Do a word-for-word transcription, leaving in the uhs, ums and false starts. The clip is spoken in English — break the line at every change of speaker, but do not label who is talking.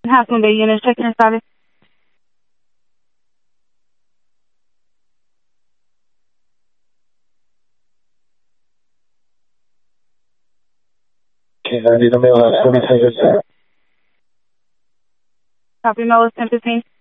Half Moon Bay unit, check your status.
Okay, I need a mail at forty-seven.
Copy, mail is ten fifteen.